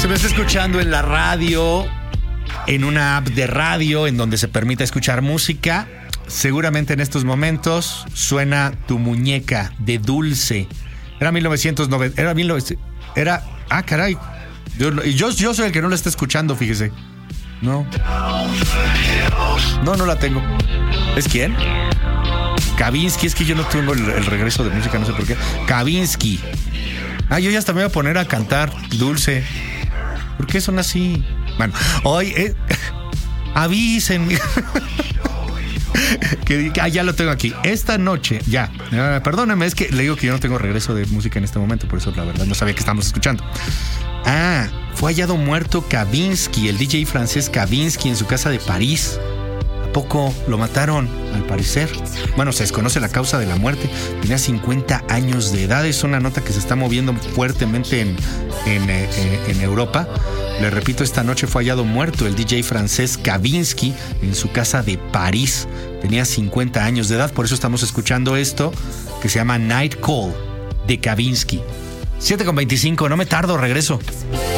Se me está escuchando en la radio, en una app de radio en donde se permite escuchar música. Seguramente en estos momentos suena Tu Muñeca de Dulce. Era 1990. Ah, caray. Yo soy el que no la está escuchando, fíjese. No, no la tengo. ¿Es quién? Kavinsky. Es que yo no tengo el regreso de música, no sé por qué. Kavinsky. Yo ya hasta me voy a poner a cantar Dulce. ¿Por qué son así? Bueno, hoy avisen. Ya lo tengo aquí. Esta noche, ya. Perdóneme, es que le digo que yo no tengo regreso de música en este momento, por eso la verdad no sabía que estamos escuchando. Fue hallado muerto Kavinsky, el DJ francés Kavinsky, en su casa de París. ¿A poco lo mataron? Al parecer. Bueno, se desconoce la causa de la muerte. Tenía 50 años de edad. Es una nota que se está moviendo fuertemente en Europa. Le repito, esta noche fue hallado muerto el DJ francés Kavinsky en su casa de París. Tenía 50 años de edad, por eso estamos escuchando esto que se llama Night Call de Kavinsky. 7:25, no me tardo, regreso.